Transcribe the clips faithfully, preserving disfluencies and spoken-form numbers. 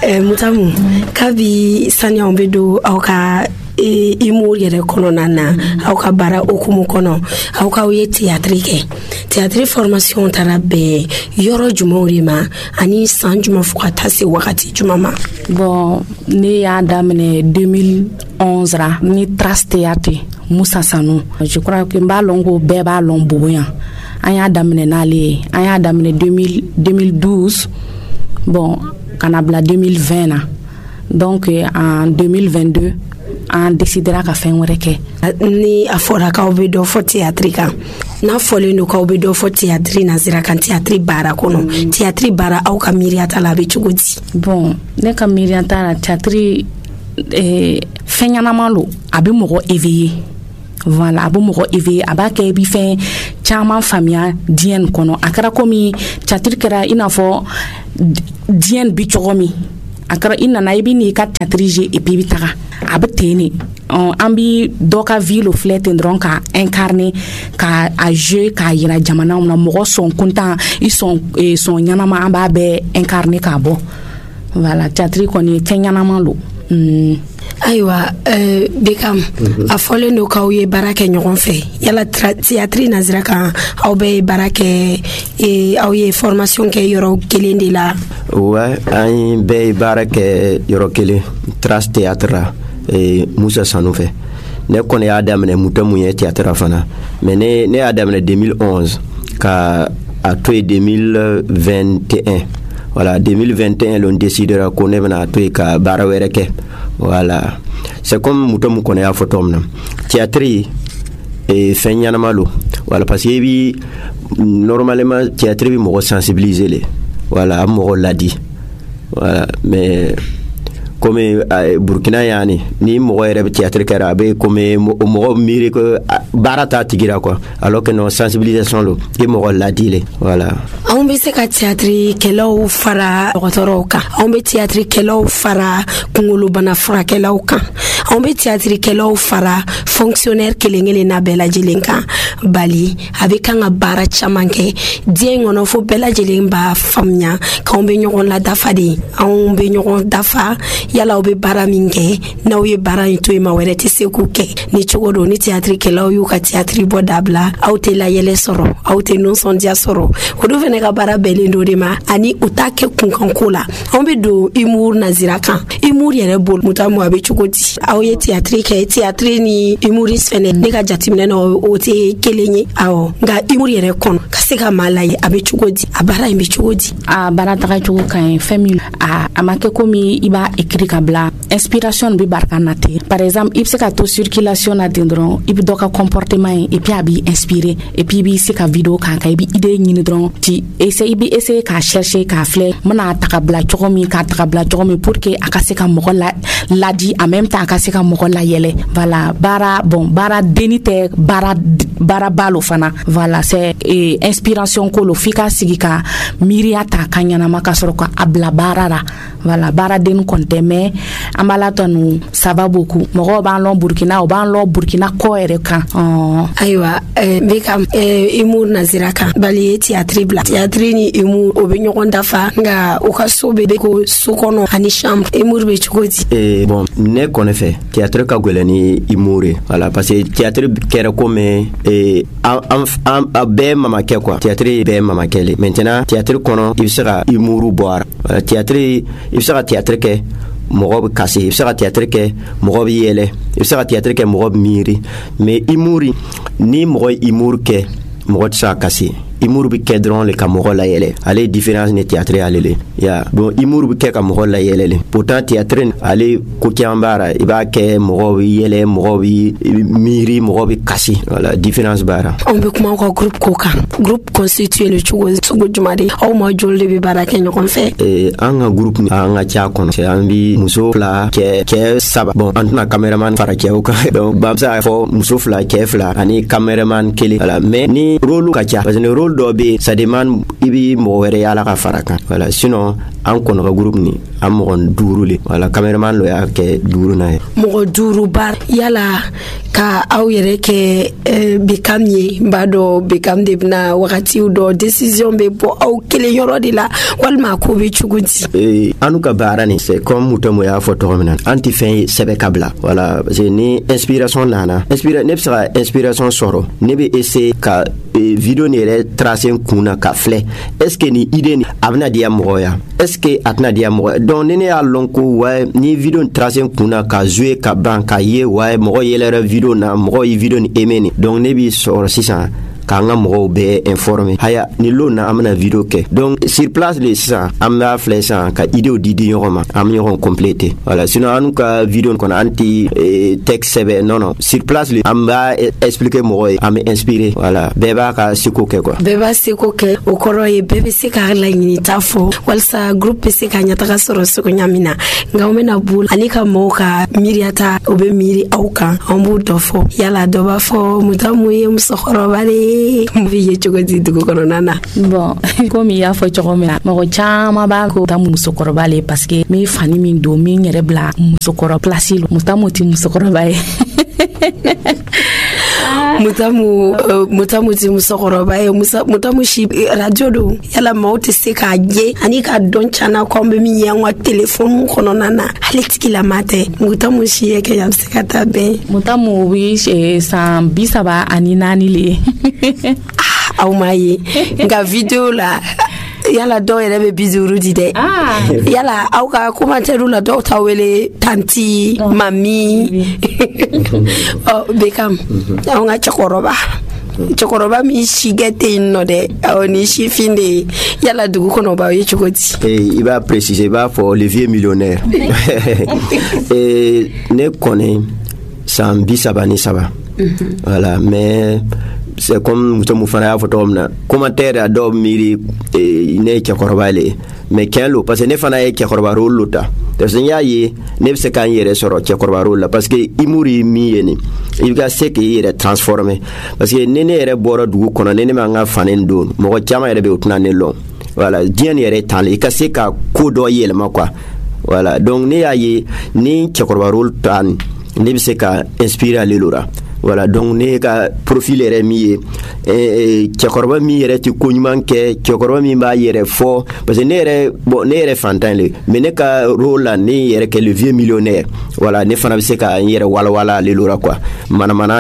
eh, Mutamu kabi sanya ombedo auka e imur yere kono nana auka bara okumu kono auka uye théâtre ke théâtre formation tarabe yoro jumorima ani san juma fukata se wakati juma ma bon ne ya damene deux mille onze ra ni Trace Théâtre Moussa Sanou je crois que mba longo beba lomboya anya damene nale anya damene deux mille douze bon kanabla deux mille vingt na donc en deux mille vingt-deux on décidera ka fen were ke ni afora ka obedo fo théâtre kan na fole no ka obedo fo théâtre na zira kan théâtre bara kono mm. théâtre bara au ka miriata la be chugudi bon ne ka miriata la théâtre eh fenyana malo abi mogo éveillé voilà abi mogo éveillé abake bi fen chama famia dien kono akara komi théâtre kera ina fo dien bi chogomi akara ina na ibi ni ka théâtre et puis bitaka abtene ambi doka ville flet ndron ka incarner ka a jeu ka yira jamana na mogo son content ils sont et son yanama amba be incarner ka bo voilà théâtre koni kenyanama lo mm. Aywa euh Bekam mm-hmm. a fole no ka uye barake nyogon fe yala théâtre nazira kan aw be barake e aw ye formation ke yoro kelende la ouais ay be barake yoro kele Trace Théâtre et Moussa Sanou fe ne kone ya damene mutamu ye théâtre fana mais ne ne ya damene deux mille onze ka a to deux mille vingt et un voilà deux mille vingt et un l'on décidera qu'on est venu à to ka barawereke voilà c'est comme mutamu kone ya photom na théâtre et fenyana malo voilà parce que bi normalement théâtre bi mo sensibiliser les voilà mo l'a dit voilà mais comme uh, Burkina yani ni mo rebe théâtre karabe comme mo mire que barata tigira quoi alors que non sensibilisation lo et mo la dile voilà on be se ka théâtre kelo fara rotoroka on be théâtre kelo fara kungulu bana fara kelo kan on be théâtre kelo fara fonctionnaire kelengele na bela jelenka bali avec un bara chamanke die ngono fo bela jelemba famnya ka on be nyon la dafa di on be nyon dafa yala obe bara minge na uye bara into ima werete sekuke ni chogodo ni théâtre kela yu ka théâtre bodabla aute la yele soro aute non son dia soro odo vene ka bara belendo de ma ani utake kunkankola ombe do imur nazira kan imur yere bol mutamu abe chogodi awye théâtre ke théâtre ni imuris fene ne ka jatimne no ote kelenye awo nga imur yere kon kaseka malaye abe chogodi abara imbe chogodi a bara taka chogo kan famille a amake komi iba ekri kabla inspiration bi barkanate par exemple il se ka to circulation na dindron il do ka comportement et puis abi inspiré et puis bi se ka vidéo kan ka bi idée ni dron ti essayer bi essayer ka chercher ka flé mona takabla chokomi ka takabla chokomi pour que akase ka mo la la di en même temps akase ka mo la yele voilà bara bon bara denite bara bara balo fana voilà c'est eh, inspiration ko lo fika sigika miriata kanyana makasoro ka abla barara voilà bara den konte mais ambala tonu ça va beaucoup mo ba lon Burkina o ba lon Burkina ko ere kan oh. Aywa eh, Bekam eh, imur nazira kan bali théâtre bla théâtre ni imur obe nyokon dafa nga o ka sobe be ko sokono ani chambre imur be chukoti et bon ne connaît fait théâtre ka golani imure voilà parce que théâtre kera comme et en en be mama ke quoi théâtre be mama kele maintenant théâtre kono il sera imuru boire voilà, théâtre il sera théâtre ke mogob kasi il sera théâtre ke mogob yele il sera théâtre ke mogob miri mais imuri ni mogob imur ke mogob sa kasi imur bi kedron le kamoro la yele ale différence ne théâtre alele ya bon imur bi ke kamoro la yele pourtant théâtre ale ko kiambara iba ke mogob yele mogob miri mogob kasi voilà différence bara on be kuma ko groupe koka groupe constitué le chugo sugo jumade o mo jolde bi bara ke nyokon fe eh anga groupe ni anga cha kono c'est ambi muso fla ke ke saba bon antna cameraman fara ke o ka donc bamsa fo muso fla ke fla ani cameraman kele voilà mais ni rôle ka cha parce que rôle dɔ be ça demande i bi mɔgɔ wɛrɛ yala ka fara kan voilà sinon an kɔnɔ ka groupe ni an mɔgɔ duuru le voilà cameraman lo y'a kɛ duuru na ye mɔgɔ duuru ba yala ka aw yɛrɛ kɛ eh, Bekam ye n b'a dɔn Bekam de bena wagatiw dɔ décision be bɔ aw kelen yɔrɔ de la walima ko be cogo di eh, anu ka baara ni c'est comme Mutamu y'a fɔ tɔgɔ min na an ti fɛn ye sɛbɛ ka bila voilà parce que ni inspiration nana inspira ne bɛ se ka inspiration sɔrɔ ne bɛ essayer ka eh, video ni yɛrɛ tracer n kun na ka filɛ est ce que ni idée ni a bɛna diya mɔgɔ ya est ce que a tɛna diya mɔgɔ donc ni ne y'a lɔn ko ouais ni video ni tracer n kun na ka jouer ka ban ka ye ouais mɔgɔ yɛlɛra video na mɔgɔ ye video ni aimé ni donc ne b'i sɔrɔ sisan k'an ka mɔgɔw bɛɛ informer haya ni lo na an bɛna video kɛ donc sur place le sisan an b'a filɛ sisan ka idéw di di ɲɔgɔn ma an bɛ ɲɔgɔn compléter voilà sinon an ka video kɔnɔ an ti eh, texte sɛbɛn non non sur place le an b'a expliquer mɔgɔ ye an bɛ inspirer voilà bɛɛ b'a ka seko kɛ quoi bɛɛ b'a seko kɛ o kɔrɔ ye bɛɛ bɛ se ka laɲini ta fɔ walasa groupe bɛ se ka ɲataga sɔrɔ sogo ɲa min na nka an bɛna bolo ani ka mɔgɔw ka miiriyata o bɛ miiri aw kan an b'o dɔ fɔ yala dɔ b'a fɔ Mutamu ye musokɔrɔba de mbi ye cogo di dugu kɔnɔna na bon komi y'a fɔ cogo min na mɔgɔ caman b'a ko Mutamu musokɔrɔba le parce que min fani min don min yɛrɛ bila musokɔrɔ place lo Mutamu ti musokɔrɔba ye Mutamu uh, Mutamu ti musokɔrɔba ye Mutamu si radio do yala maaw tɛ se k'a ye ani ka dɔn cana ko an bɛ min ye an ka téléphone kɔnɔna na hali tigilama tɛ Mutamu si ye kɛ yan bɛ se ka taa bɛn Mutamu bi san bi saba ani naani le aw m'a ye nka video la yala dɔw yɛrɛ bɛ bi duuru di dɛ yala aw ka commentaire la dɔw ta wele tanti mami ɔ Bekam anw ka cɛkɔrɔba cɛkɔrɔba min si kɛ tɛ yen nɔ dɛ awɔ ni sifin de ye yala dugu kɔnɔ b'aw ye cogo di i b'a préciser i b'a fɔ le vieux millionnaire ne kɔni san bi saba ni saba voilà mais c'est comme Mutamu fana y'a fɔ tɔgɔ min na commentaire a dɔw miiri ne ye cɛkɔrɔba le mais tiɲɛ lo parce que ne fana ye cɛkɔrɔba rôle lo ta parce que n y'a ye ne bɛ se k'an yɛrɛ sɔrɔ cɛkɔrɔba rôle la parce que humour ye min ye nin i ka se k'i yɛrɛ transformer parce que ni ne yɛrɛ bɔra dugu kɔnɔ ni ne m'an ka fani don mɔgɔ caman yɛrɛ bɛ o tɛna ne lɔn voilà diɲɛ ni yɛrɛ tan le i ka se ka ko dɔ yɛlɛma quoi voilà donc ne y'a ye ni cɛkɔrɔba rôle ta nin ne bɛ se ka inspirer ale lo la voilà donc ne ka profil yɛrɛ min ye eh, cɛkɔrɔba min yɛrɛ ti ko ɲuman kɛ cɛkɔrɔba min b'a yɛrɛ fɔ parce que ne yɛrɛ bon ne yɛrɛ fantan le mais ne ka rôle la ne yɛrɛ kɛ le vieux millionnaire voilà ne fana bɛ se ka n yɛrɛ walawala ale lo la quoi manamana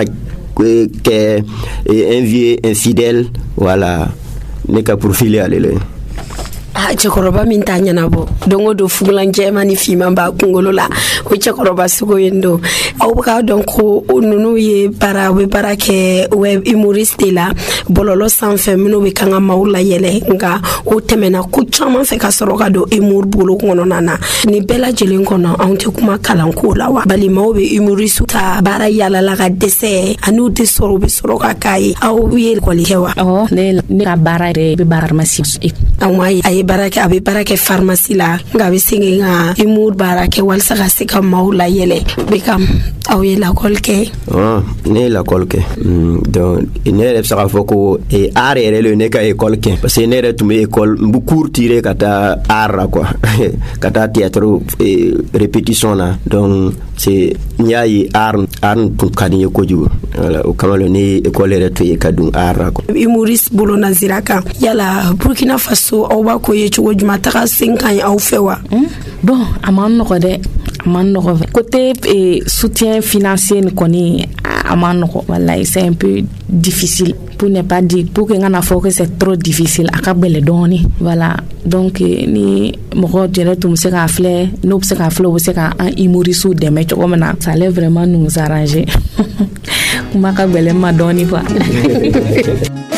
kɛ un vieux infidèle voilà ne ka profil ale le ah cɛkɔrɔba min t'a ɲɛnabɔ don o don fugulan jɛman ni fiman b'a kunkolo la o cɛkɔrɔba sugu yen don aw bɛ k'a dɔn ko ninnu ye baara u bɛ baara kɛ web humoriste de la bɔlɔlɔ sanfɛ minnu bɛ kan ka maaw layɛlɛ nka o tɛmɛna ko caman fɛ ka sɔrɔ ka don humour bolo kɔnɔna na nin bɛɛ lajɛlen kɔnɔ anw tɛ kuma kalanko la wa bali maaw bɛ humoriste ta baara yalala ka dɛsɛ ani u tɛ sɔrɔ u bɛ sɔrɔ ka k'a ye aw ye ekɔli kɛ wa. awɔ ne ne ka baara yɛrɛ bɛ baara pharmacie. aw m'a ye a ye baara kɛ a bɛ baara kɛ pharmacie la nka a bɛ segin ka humour baara kɛ walasa ka se ka maaw layɛlɛ Bekam aw ye lakɔli kɛ. ɔn ne ye lakɔli kɛ donc ne yɛrɛ bɛ se k'a fɔ ko art yɛrɛ le ne ka école kɛ parce que ne yɛrɛ tun bɛ école n bɛ cours tirer ka taa art la quoi ka taa théâtre répétition na donc c'est n y'a ye art art tun ka di n ye kojugu voilà o kama ne ye école yɛrɛ to ye ka dun art la quoi. humoriste bolo nazira kan yala Burkina Faso aw b'a ko ye cogo jumɛn taga sen ka ɲi aw fɛ wa. bon a man nɔgɔ dɛ a man nɔgɔ côté eh, soutien financier ni kɔni a man nɔgɔ wallahi c'est un peu difficile pour ne pas dire pour que n kana fɔ que c'est trop difficile a ka gɛlɛn dɔɔni voilà donc ni mɔgɔ yɛrɛ tun bɛ se k'a filɛ n'o bɛ se k'a filɛ o bɛ se ka an humoriste dɛmɛ cogo min na ça allait vraiment nous arranger kuma ka gɛlɛn ma dɔɔni quoi.